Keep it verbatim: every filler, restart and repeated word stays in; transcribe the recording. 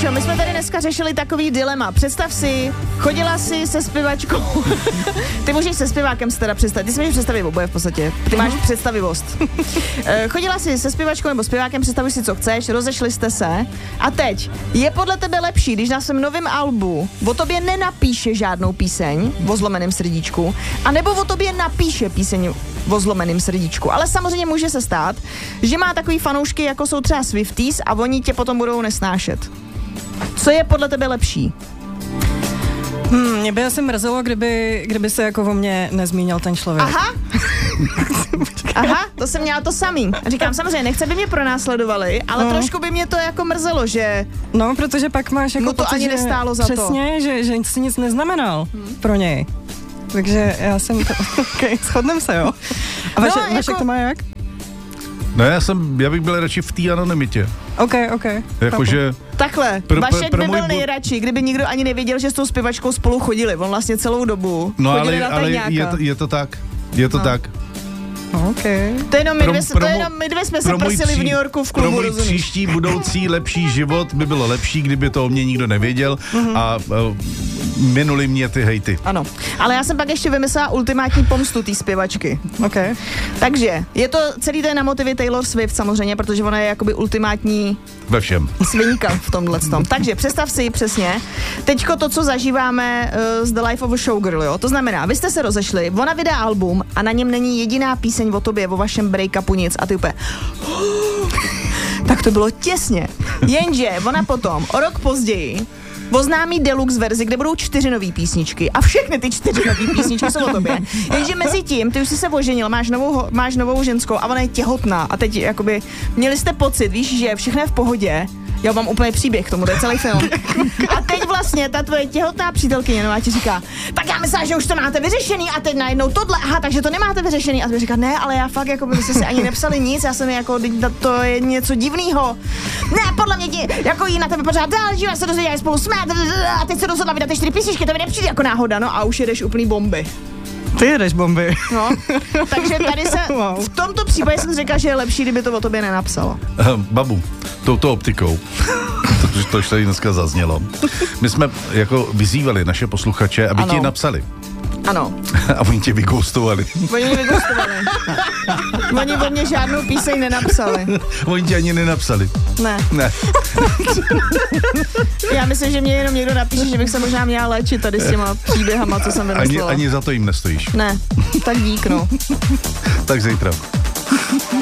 Míšo, my jsme tady dneska řešili takový dilema. Představ si, chodila si se zpěvačkou. Ty můžeš se zpěvákem se teda představit. Ty si můžeš představit oboje v podstatě. Ty máš představivost. Chodila si se zpěvačkou nebo zpěvákem, představuj si, co chceš, rozešli jste se. A teď, je podle tebe lepší, když na svém novém albu o tobě nenapíše žádnou píseň o zlomeném srdíčku, anebo o tobě napíše píseň o zlomeném srdíčku. Ale samozřejmě může se stát, že má takový fanoušky, jako jsou třeba Swifties a oni tě potom budou nesnášet. Co je podle tebe lepší? Hmm, mě by asi mrzelo, kdyby, kdyby se jako o mě nezmínil ten člověk. Aha. Aha, to jsem měla to samý. Říkám, samozřejmě, nechce by mě pronásledovali, ale no. trošku by mě to jako mrzelo, že... No, protože pak máš jako no to pocit, ani nestálo za přesně, to. Přesně, že, že si nic neznamenal hmm. pro něj. Takže já jsem... To, okay, shodnem se, jo. A vaše, no, jako... Vašek to má jak? No já jsem, já bych byl radši v té anonymitě. OK, OK. Jakože... Takhle, Pr, Vašek pr, by byl můj... nejradši, kdyby nikdo ani nevěděl, že s tou zpěvačkou spolu chodili. On vlastně celou dobu no, chodili ale, na ale je, to, je to tak. Je to no. tak. Okay. To jenom my, pro, dvě, pro, to jenom my dvě jsme se prsili pří, v New Yorku v klubu, pro můj rozumíš? příští budoucí lepší život by bylo lepší, kdyby to o mě nikdo nevěděl mm-hmm. a uh, minuli mě ty hejty. Ano, ale já jsem pak ještě vymyslela ultimátní pomstu té zpěvačky. Okay. Takže je to celý ten na motivy Taylor Swift samozřejmě, protože ona je jakoby ultimátní ve všem. Svinka v tomhle tom. Takže představ si přesně, teďko to, co zažíváme uh, z The Life of a Showgirl, jo? To znamená, vy jste se rozešli, ona vydá album a na něm není jediná píseň o tobě, o vašem break-upu nic a ty úplně tak to bylo těsně. Jenže ona potom, o rok později, oznámí deluxe verzi, kde budou čtyři nový písničky a všechny ty čtyři nový písničky jsou o tobě. Jenže mezi tím, ty už jsi se oženil, máš novou, máš novou ženskou a ona je těhotná a teď jakoby měli jste pocit, víš, že všechno je v pohodě. Já mám úplně příběh k tomu, to je celý film. A teď vlastně ta tvoje těhotná přítelkyně nová ti říká, tak já myslím, že už to máte vyřešený a teď najednou tohle, aha, takže to nemáte vyřešený. A ty říká, ne, ale já fakt, jako by jste si ani nepsali nic, já jsem jako, to je něco divného. Ne, podle mě ti, jako jí na tebe pořád dál, že se dozvěděli spolu smát a teď se rozhodla vydat ty čtyři písničky, to mi nepřijde jako náhoda, no a už jedeš úplný bomby. Ty jedeš bomby. No, takže tady se, wow. v tomto případě jsem řekla, že je lepší, kdyby to o tobě nenapsalo. Babu, touto optikou, to, to už tady dneska zaznělo, my jsme jako vyzývali naše posluchače, aby ano. ti napsali. Ano. A oni tě vygoustovali. Oni mě vygoustovali. Oni o mě žádnou píseň nenapsali. Oni tě ani nenapsali. Ne. Ne. Já myslím, že mě jenom někdo napíše, že bych se možná měla léčit tady s těma příběhama, co jsem vymyslela. Ani, ani za to jim nestojíš. Ne, tak dík, no. Tak zítra.